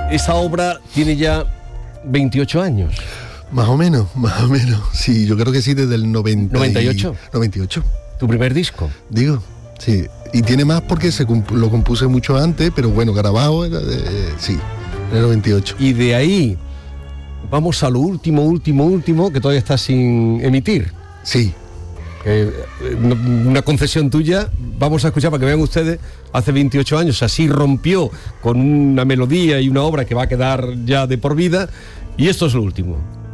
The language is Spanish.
Esta obra tiene ya 28 años. Más o menos. Sí, yo creo que sí, desde el 98. 98. ¿Tu primer disco? Digo, sí. Y tiene más porque lo compuse mucho antes, pero bueno, grabado era sí, en el 98. Y de ahí vamos a lo último, que todavía está sin emitir. Sí. Una concesión tuya, vamos a escuchar para que vean ustedes, hace 28 años así rompió con una melodía y una obra que va a quedar ya de por vida, y esto es lo último.